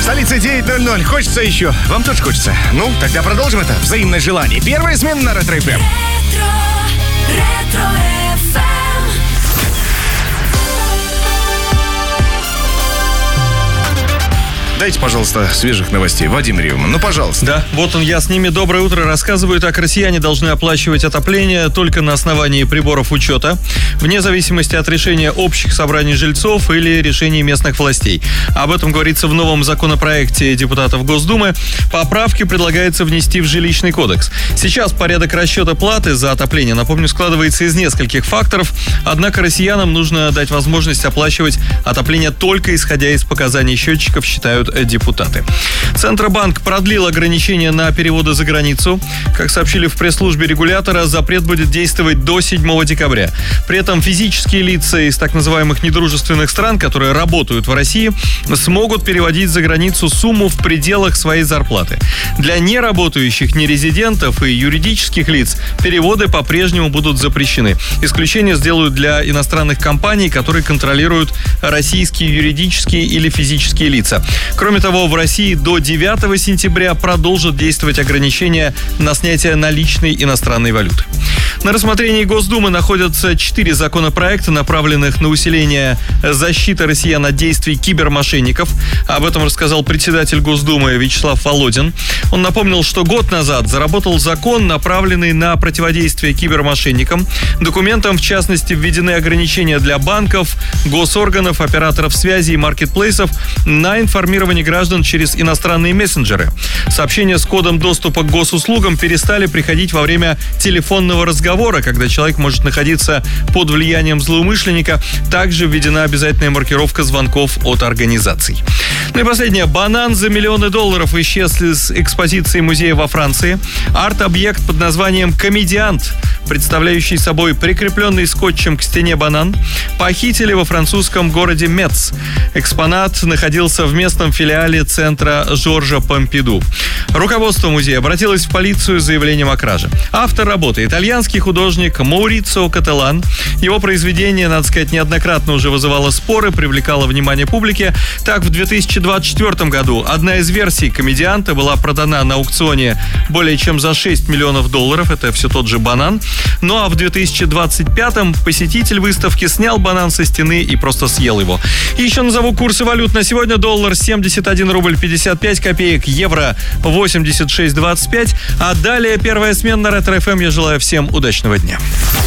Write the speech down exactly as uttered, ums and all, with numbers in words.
Столица девять ноль ноль. Хочется еще? Вам тоже хочется? Ну, тогда продолжим это взаимное желание. Первая смена на Ретро эф эм. Дайте, пожалуйста, свежих новостей. Вадим Ривман, ну, пожалуйста. Да, вот он, я с ними. Доброе утро. Рассказываю, так россияне должны оплачивать отопление только на основании приборов учета, вне зависимости от решения общих собраний жильцов или решений местных властей. Об этом говорится в новом законопроекте депутатов Госдумы. Поправки предлагается внести в жилищный кодекс. Сейчас порядок расчета платы за отопление, напомню, складывается из нескольких факторов. Однако россиянам нужно дать возможность оплачивать отопление только исходя из показаний счетчиков, считают депутаты. Центробанк продлил ограничения на переводы за границу. Как сообщили в пресс-службе регулятора, запрет будет действовать до седьмого декабря. При этом физические лица из так называемых недружественных стран, которые работают в России, смогут переводить за границу сумму в пределах своей зарплаты. Для неработающих нерезидентов и юридических лиц переводы по-прежнему будут запрещены. Исключение сделают для иностранных компаний, которые контролируют российские юридические или физические лица. Кроме того, в России до девятого сентября продолжат действовать ограничения на снятие наличной иностранной валюты. На рассмотрении Госдумы находятся четыре законопроекта, направленных на усиление защиты россиян от действий кибермошенников. Об этом рассказал председатель Госдумы Вячеслав Володин. Он напомнил, что год назад заработал закон, направленный на противодействие кибермошенникам. Документом, в частности, введены ограничения для банков, госорганов, операторов связи и маркетплейсов на информирование граждан через иностранные мессенджеры. Сообщения с кодом доступа к госуслугам перестали приходить во время телефонного разговора, когда человек может находиться под влиянием злоумышленника. Также введена обязательная маркировка звонков от организаций. Ну и последнее. Банан за миллионы долларов исчез из экспозиции музея во Франции. Арт-объект под названием «Комедиант», представляющий собой прикрепленный скотчем к стене банан, похитили во французском городе Метц. Экспонат находился в местном филиале центра Жоржа Помпиду. Руководство музея обратилось в полицию с заявлением о краже. Автор работы — итальянский художник Маурицио Кателан. Его произведение, надо сказать, неоднократно уже вызывало споры, привлекало внимание публики. Так, в две тысячи двадцать четвёртом году одна из версий «Комедианта» была продана на аукционе более чем за шесть миллионов долларов. Это все тот же банан. Ну а в две тысячи двадцать пятом посетитель выставки снял банан со стены и просто съел его. И еще назову курсы валют на сегодня. Доллар семьдесят один рубль пятьдесят пять копеек, евро восемьдесят шесть двадцать пять. А далее первая смена на Ретро эф эм. Я желаю всем удачного дня.